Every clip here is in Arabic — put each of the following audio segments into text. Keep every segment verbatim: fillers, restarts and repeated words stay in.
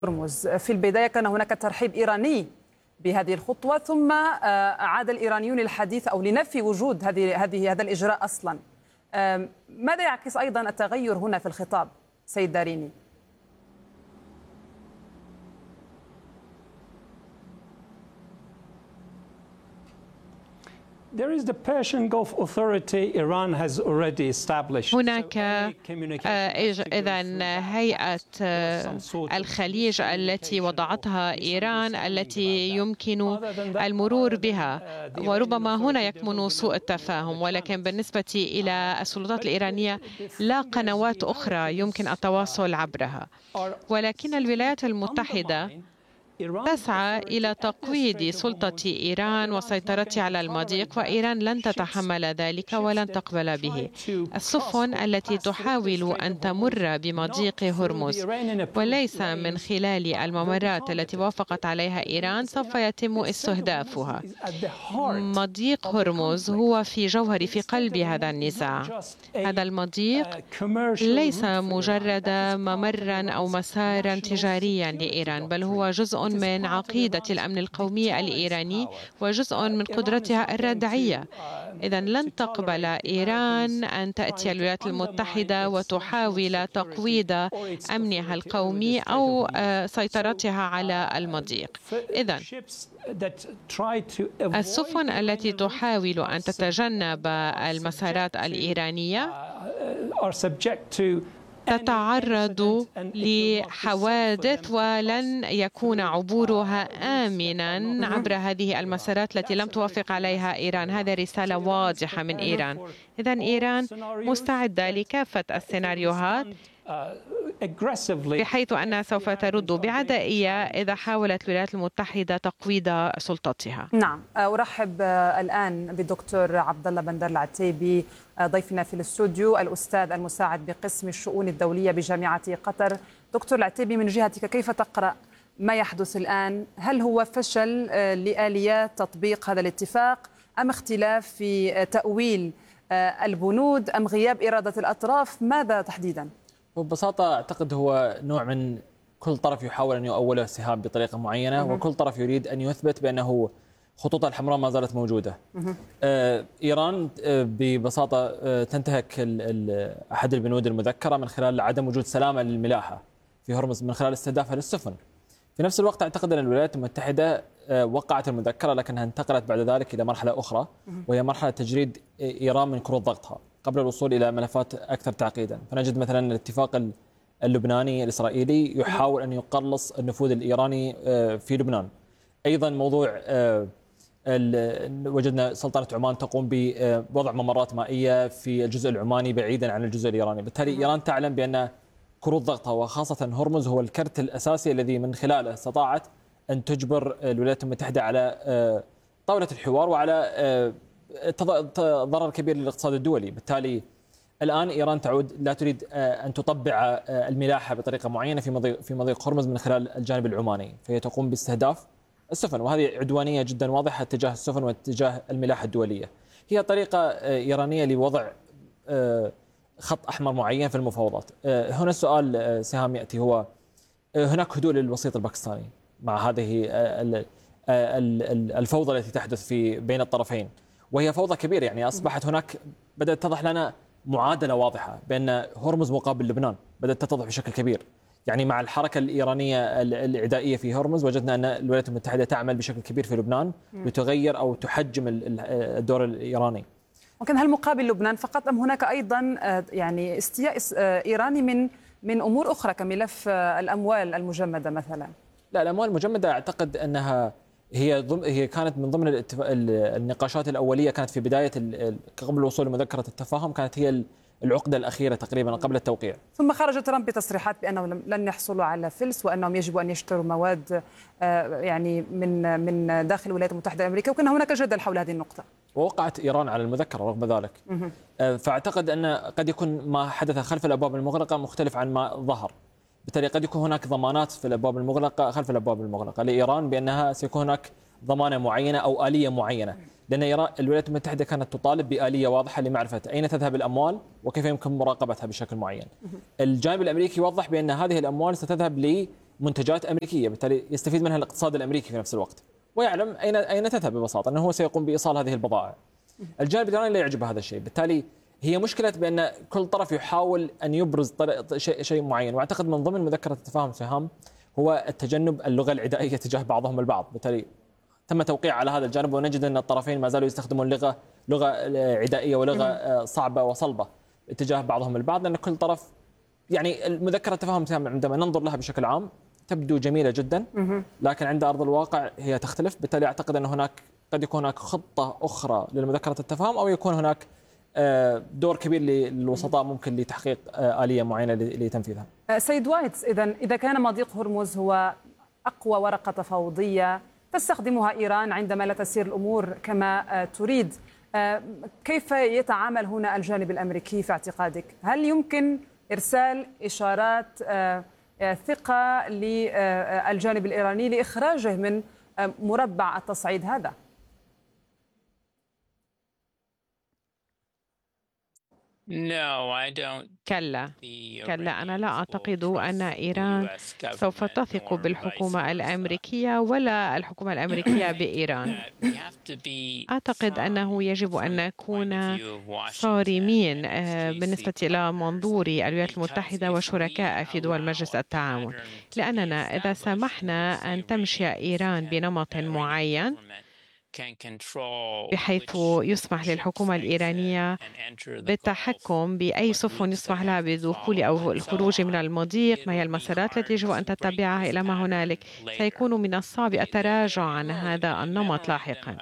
هرمز. في البداية كان هناك ترحيب إيراني بهذه الخطوة، ثم عاد الإيرانيون للحديث أو لنفي وجود هذه هذه هذا الإجراء أصلا. ماذا يعكس أيضا التغير هنا في الخطاب سيد داريني؟ هناك إذن هيئة الخليج التي وضعتها إيران التي يمكن المرور بها، وربما هنا يكمن سوء التفاهم. ولكن بالنسبة إلى السلطات الإيرانية لا قنوات أخرى يمكن التواصل عبرها، ولكن الولايات المتحدة تسعى إلى تقويض سلطة إيران وسيطرتها على المضيق، وإيران لن تتحمل ذلك ولن تقبل به. السفن التي تحاول أن تمر بمضيق هرمز وليس من خلال الممرات التي وافقت عليها إيران سوف يتم استهدافها. مضيق هرمز هو في جوهر في قلب هذا النزاع. هذا المضيق ليس مجرد ممرا أو مسارا تجاريا لإيران، بل هو جزء من عقيدة الأمن القومي الإيراني وجزء من قدرتها الردعية. إذن لن تقبل إيران أن تأتي الولايات المتحدة وتحاول تقويض أمنها القومي أو سيطرتها على المضيق. إذن السفن التي تحاول أن تتجنب المسارات الإيرانية تتعرض لحوادث ولن يكون عبورها آمنا عبر هذه المسارات التي لم توافق عليها إيران. هذه رسالة واضحة من إيران. إذن إيران مستعدة لكافة السيناريوهات، بحيث أنها سوف ترد بعدائية إذا حاولت الولايات المتحدة تقويض سلطتها. نعم، أرحب الآن بالدكتور عبد الله بندر العتيبي ضيفنا في الاستوديو، الأستاذ المساعد بقسم الشؤون الدولية بجامعة قطر. دكتور العتيبي، من جهتك كيف تقرأ ما يحدث الآن؟ هل هو فشل لآليات تطبيق هذا الاتفاق، أم اختلاف في تأويل البنود، أم غياب إرادة الأطراف؟ ماذا تحديدا؟ ببساطة أعتقد هو نوع من كل طرف يحاول أن يؤول السهام بطريقة معينة، وكل طرف يريد أن يثبت بأنه خطوط الحمراء ما زالت موجودة. آه إيران آه ببساطة آه تنتهك أحد البنود المذكرة من خلال عدم وجود سلامة للملاحة في هرمز من خلال استهدافها للسفن. في نفس الوقت أعتقد أن الولايات المتحدة آه وقعت المذكرة، لكنها انتقلت بعد ذلك إلى مرحلة أخرى، وهي مرحلة تجريد إيران من كروت ضغطها قبل الوصول إلى ملفات أكثر تعقيدا. فنجد مثلا الاتفاق اللبناني الإسرائيلي يحاول أن يقلص النفوذ الإيراني في لبنان. أيضا موضوع وجدنا سلطنة عمان تقوم بوضع ممرات مائية في الجزء العماني بعيدا عن الجزء الإيراني. بالتالي إيران تعلم بأن كروت ضغطها وخاصة هرمز هو الكرت الأساسي الذي من خلاله استطاعت أن تجبر الولايات المتحدة على طاولة الحوار وعلى ضرر كبير للاقتصاد الدولي. بالتالي الآن إيران تعود لا تريد أن تطبع الملاحة بطريقة معينة في مضيق في مضيق هرمز من خلال الجانب العماني، فهي تقوم باستهداف السفن، وهذه عدوانية جدا واضحة تجاه السفن واتجاه الملاحة الدولية. هي طريقة إيرانية لوضع خط أحمر معين في المفاوضات. هنا السؤال سهام يأتي، هو هناك هدوء للوسيط الباكستاني مع هذه الفوضى التي تحدث في بين الطرفين، وهي فوضى كبيرة. يعني أصبحت هناك بدأت تتضح لنا معادلة واضحة بأن هرمز مقابل لبنان، بدأت تتضح بشكل كبير. يعني مع الحركة الإيرانية العدائية في هرمز وجدنا أن الولايات المتحدة تعمل بشكل كبير في لبنان لتغير أو تحجم الدور الإيراني. ولكن هل مقابل لبنان فقط، أم هناك أيضا يعني استياء إيراني من من أمور أخرى كملف الأموال المجمدة مثلا؟ لا، الأموال المجمدة أعتقد أنها هي ضم هي كانت من ضمن الاتفاق النقاشات الأولية، كانت في بداية قبل الوصول لمذكرة التفاهم، كانت هي العقدة الأخيرة تقريبا قبل التوقيع. ثم خرج ترامب بتصريحات بأنهم لن يحصلوا على فلس، وأنهم يجب أن يشتروا مواد يعني من من داخل الولايات المتحدة الأمريكية، وكان هناك جدل حول هذه النقطة. ووقعت إيران على المذكرة رغم ذلك. فأعتقد أن قد يكون ما حدث خلف الأبواب المغلقة مختلف عن ما ظهر. بالتالي قد يكون هناك ضمانات في الأبواب المغلقة خلف الأبواب المغلقة لإيران بأنها سيكون هناك ضمانة معينة أو آلية معينة، لأن إيران الولايات المتحدة كانت تطالب بآلية واضحة لمعرفة أين تذهب الأموال وكيف يمكن مراقبتها بشكل معين. الجانب الأمريكي وضح بأن هذه الأموال ستذهب منتجات أمريكية، بالتالي يستفيد منها الاقتصاد الأمريكي في نفس الوقت، ويعلم أين أين تذهب ببساطة، أنه هو سيقوم بإيصال هذه البضائع. الجانب الإيراني لا يعجبه هذا الشيء، بالتالي هي مشكلة بأن كل طرف يحاول أن يبرز شيء شيء معين. وأعتقد من ضمن مذكرة التفاهم سهام هو التجنب اللغة العدائية تجاه بعضهم البعض، بالتالي تم توقيع على هذا الجانب، ونجد أن الطرفين ما زالوا يستخدمون لغة لغة عدائية ولغة صعبة وصلبة اتجاه بعضهم البعض، لأن كل طرف يعني المذكرة التفاهم سهام عندما ننظر لها بشكل عام تبدو جميلة جدا، لكن عند أرض الواقع هي تختلف. بالتالي أعتقد أن هناك قد يكون هناك خطة أخرى للمذكرة التفاهم، أو يكون هناك دور كبير للوسطاء ممكن لتحقيق آلية معينة لتنفيذها. سيد وايتس، إذا إذا كان مضيق هرمز هو أقوى ورقة تفاوضية تستخدمها إيران عندما لا تسير الأمور كما تريد، كيف يتعامل هنا الجانب الأمريكي في اعتقادك؟ هل يمكن إرسال إشارات ثقة للجانب الإيراني لإخراجه من مربع التصعيد هذا؟ كلا كلا أنا لا أعتقد أن إيران سوف تثق بالحكومة الأمريكية ولا الحكومة الأمريكية بإيران. أعتقد أنه يجب أن نكون صارمين بالنسبة إلى منظور الولايات المتحدة وشركاء في دول مجلس التعاون، لأننا إذا سمحنا أن تمشي إيران بنمط معين بحيث يسمح للحكومة الإيرانية بالتحكم بأي سفن يسمح لها بالدخول أو الخروج من المضيق، ما هي المسارات التي يجب أن تتبعها إلى ما هنالك، سيكون من الصعب التراجع عن هذا النمط لاحقا.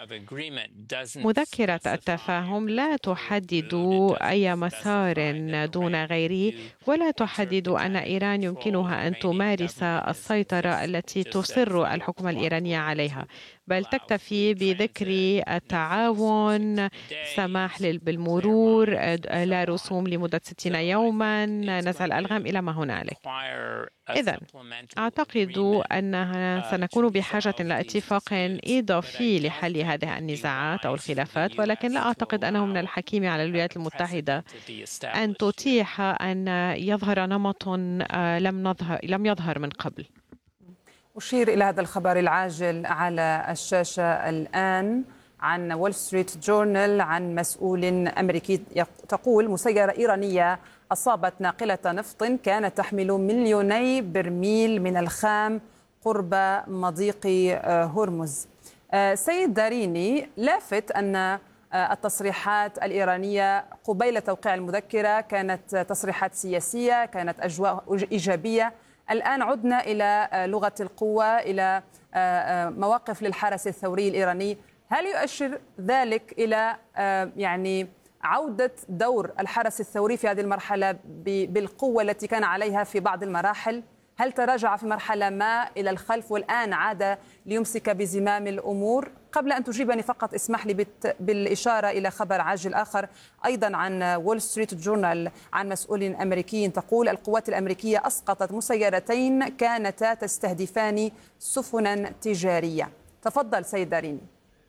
مذكرة التفاهم لا تحدد أي مسار دون غيره، ولا تحدد أن إيران يمكنها أن تمارس السيطرة التي تصر الحكومة الإيرانية عليها، بل تكتفي بذكر التعاون، سماح بالمرور، لا رسوم لمدة ستين يوما، نزع الألغام إلى ما هنالك. إذن أعتقد أننا سنكون بحاجة إلى اتفاق إضافي لحل هذه النزاعات أو الخلافات، ولكن لا أعتقد أنه من الحكيم على الولايات المتحدة أن تتيح أن يظهر نمط لم نظهر لم يظهر من قبل. أشير إلى هذا الخبر العاجل على الشاشة الآن عن وول ستريت جورنال عن مسؤول أمريكي تقول مسيرة إيرانية أصابت ناقلة نفط كانت تحمل مليوني برميل من الخام قرب مضيق هرمز. سيد داريني، لافت أن التصريحات الإيرانية قبيل توقيع المذكرة كانت تصريحات سياسية، كانت أجواء إيجابية. الآن عدنا إلى لغة القوة، إلى مواقف للحرس الثوري الإيراني. هل يؤشر ذلك إلى يعني عودة دور الحرس الثوري في هذه المرحلة بالقوة التي كان عليها في بعض المراحل؟ هل تراجع في مرحلة ما إلى الخلف والآن عاد ليمسك بزمام الأمور؟ قبل أن تجيبني فقط اسمح لي بالإشارة إلى خبر عاجل آخر أيضا عن وول ستريت جورنال عن مسؤول أمريكي تقول القوات الأمريكية أسقطت مسيرتين كانتا تستهدفان سفنا تجارية. تفضل سيد داريني.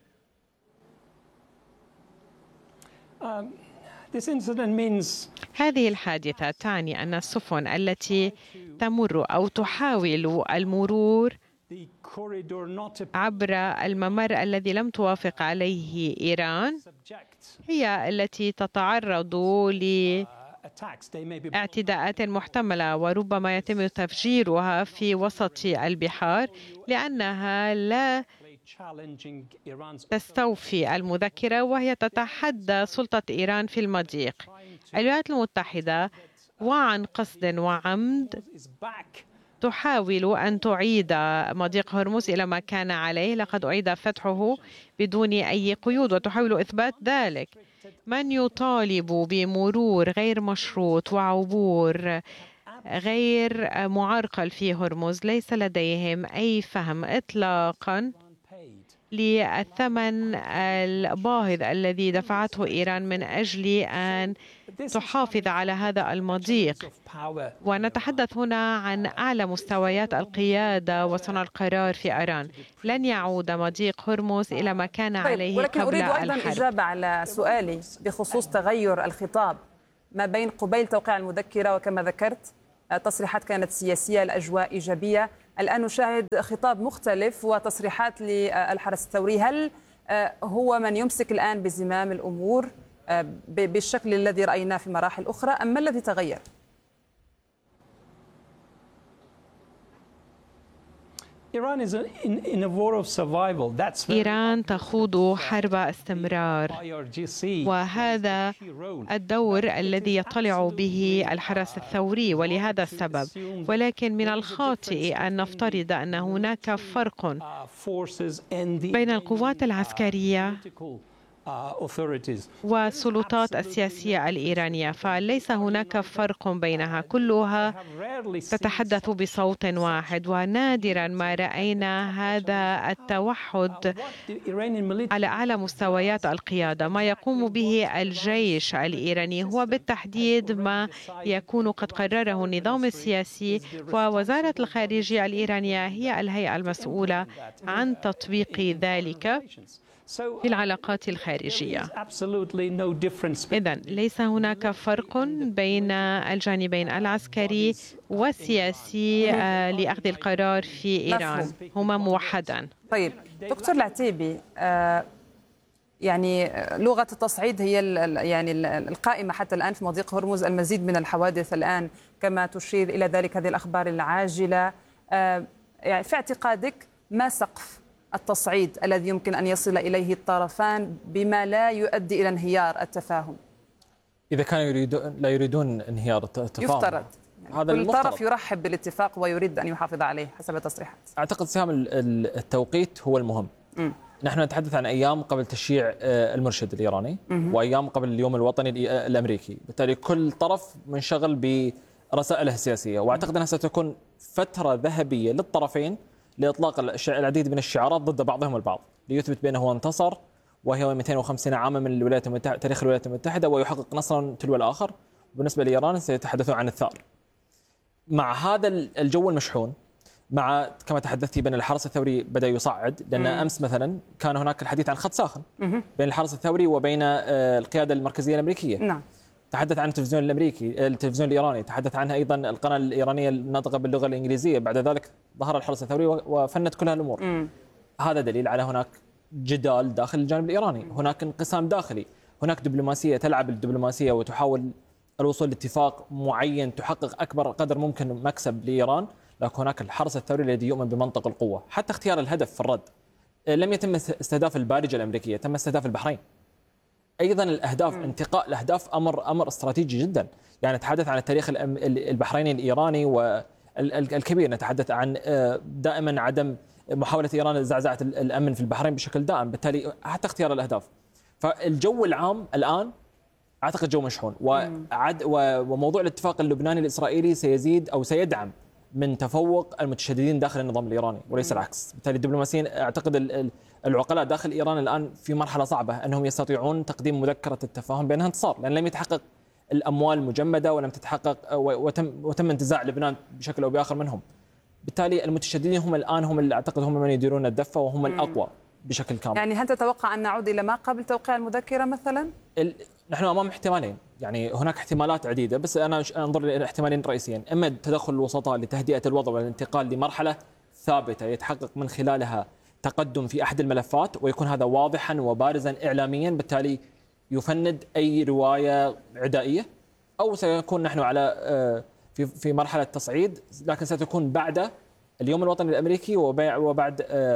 هذه الحادثة تعني أن السفن التي تمر أو تحاول المرور عبر الممر الذي لم توافق عليه إيران هي التي تتعرض لاعتداءات محتملة، وربما يتم تفجيرها في وسط البحار لأنها لا تستوفي المذكرة وهي تتحدى سلطة إيران في المضيق. الولايات المتحدة وعن قصد وعمد تحاول أن تعيد مضيق هرمز إلى ما كان عليه، لقد أعيد فتحه بدون أي قيود وتحاول إثبات ذلك. من يطالب بمرور غير مشروط وعبور غير معرقل في هرمز ليس لديهم أي فهم إطلاقاً للثمن الباهظ الذي دفعته إيران من أجل أن تحافظ على هذا المضيق. ونتحدث هنا عن أعلى مستويات القيادة وصنع القرار في إيران. لن يعود مضيق هرمز إلى ما كان عليه ولكن قبل أريد أيضا الحرب. إجابة على سؤالي بخصوص تغير الخطاب ما بين قبيل توقيع المذكرة، وكما ذكرت تصريحات كانت سياسية، الأجواء إيجابية، الآن نشاهد خطاب مختلف وتصريحات للحرس الثوري. هل هو من يمسك الآن بزمام الأمور بالشكل الذي رأيناه في مراحل أخرى أم ما الذي تغير؟ إيران تخوض حرب استمرار، وهذا الدور الذي يطلع به الحرس الثوري ولهذا السبب. ولكن من الخاطئ أن نفترض أن هناك فرق بين القوات العسكرية والسلطات السياسية الإيرانية، فليس هناك فرق بينها، كلها تتحدث بصوت واحد، ونادرا ما رأينا هذا التوحد على أعلى مستويات القيادة. ما يقوم به الجيش الإيراني هو بالتحديد ما يكون قد قرره النظام السياسي، ووزارة الخارجية الإيرانية هي الهيئة المسؤولة عن تطبيق ذلك في العلاقات الخارجية. إذن ليس هناك فرق بين الجانبين العسكري والسياسي لأخذ القرار في إيران، هما موحدان. طيب دكتور العتيبي، يعني لغة التصعيد هي يعني القائمة حتى الآن في مضيق هرمز. المزيد من الحوادث الآن كما تشير إلى ذلك هذه الأخبار العاجلة. يعني في اعتقادك ما سقف التصعيد الذي يمكن أن يصل إليه الطرفان بما لا يؤدي إلى انهيار التفاهم؟ إذا كانوا يريدون لا يريدون انهيار التفاهم يفترض يعني هذا كل المفترض. طرف يرحب بالاتفاق ويريد أن يحافظ عليه حسب التصريحات. أعتقد سهام التوقيت هو المهم. م. نحن نتحدث عن أيام قبل تشييع المرشد الإيراني م. وأيام قبل اليوم الوطني الأمريكي، بالتالي كل طرف منشغل برسائله السياسية، وأعتقد أنها ستكون فترة ذهبية للطرفين لإطلاق العديد من الشعارات ضد بعضهم البعض ليثبت بأنه هو انتصر وهي مئتين وخمسين عاما من الولايات المتحدة، تاريخ الولايات المتحدة، ويحقق نصرا تلو الآخر. بالنسبة لإيران سيتحدثون عن الثار. مع هذا الجو المشحون، مع كما تحدثتي بأن الحرس الثوري بدأ يصعد، لأن أمس مثلا كان هناك الحديث عن خط ساخن بين الحرس الثوري وبين القيادة المركزية الأمريكية. نعم. تحدث عن التلفزيون الامريكي، التلفزيون الايراني، تحدث عنها ايضا القناه الايرانيه الناطقه باللغه الانجليزيه. بعد ذلك ظهر الحرس الثوري وفند كل هالامور. م. هذا دليل على هناك جدال داخل الجانب الايراني، هناك انقسام داخلي، هناك دبلوماسيه تلعب الدبلوماسيه وتحاول الوصول لاتفاق معين تحقق اكبر قدر ممكن مكسب لايران، لكن هناك الحرس الثوري الذي يؤمن بمنطق القوه. حتى اختيار الهدف في الرد، لم يتم استهداف البارجه الامريكيه، تم استهداف البحرين. ايضا الاهداف، انتقاء الاهداف امر امر استراتيجي جدا. يعني نتحدث عن التاريخ البحريني الايراني والكبير، نتحدث عن دائما عدم محاوله ايران لزعزعه الامن في البحرين بشكل دائم، بالتالي حتى اختيار الاهداف. فالجو العام الان اعتقد جو مشحون، وعد وموضوع الاتفاق اللبناني الاسرائيلي سيزيد او سيدعم من تفوق المتشددين داخل النظام الايراني وليس العكس. بالتالي الدبلوماسيين، اعتقد العقلاء داخل ايران الان في مرحله صعبه انهم يستطيعون تقديم مذكره التفاهم بانها انتصار، لان لم يتحقق الاموال المجمده ولم تتحقق وتم وتم انتزاع لبنان بشكل او باخر منهم. بالتالي المتشددين هم الان هم اللي اعتقد هم من يديرون الدفه وهم الاقوى بشكل كامل. يعني هل تتوقع ان نعود الى ما قبل توقيع المذكره مثلا؟ ال... نحن امام احتمالين، يعني هناك احتمالات عديده، بس انا انظر لاحتمالين رئيسيين، اما تدخل الوسطاء لتهدئه الوضع والانتقال لمرحله ثابته يتحقق من خلالها تقدم في احد الملفات ويكون هذا واضحا وبارزا اعلاميا، بالتالي يفند اي روايه عدائيه، او سيكون نحن على في في مرحله تصعيد، لكن ستكون بعد اليوم الوطني الامريكي وبعد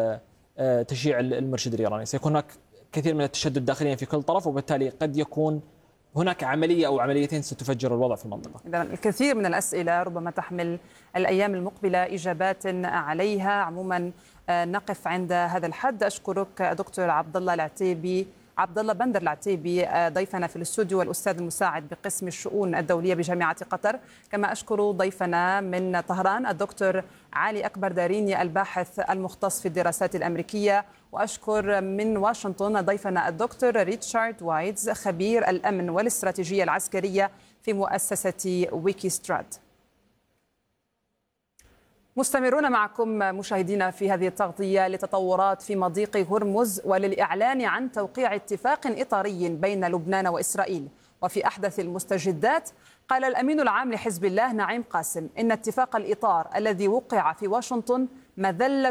تشييع المرشد الايراني. سيكون هناك كثير من التشدد داخليا في كل طرف، وبالتالي قد يكون هناك عمليه او عمليتين ستفجر الوضع في المنطقه. إذا الكثير من الاسئله ربما تحمل الايام المقبله اجابات عليها. عموما نقف عند هذا الحد. اشكرك دكتور عبد الله العتيبي، عبد الله بندر العتيبي، ضيفنا في الاستوديو والأستاذ المساعد بقسم الشؤون الدولية بجامعة قطر. كما أشكر ضيفنا من طهران الدكتور علي أكبر داريني الباحث المختص في الدراسات الأمريكية. وأشكر من واشنطن ضيفنا الدكتور ريتشارد وايتز خبير الأمن والاستراتيجية العسكرية في مؤسسة ويكيسترات. مستمرون معكم مشاهدينا في هذه التغطية لتطورات في مضيق هرمز وللإعلان عن توقيع اتفاق إطاري بين لبنان وإسرائيل. وفي أحدث المستجدات قال الأمين العام لحزب الله نعيم قاسم إن اتفاق الإطار الذي وقع في واشنطن مذلة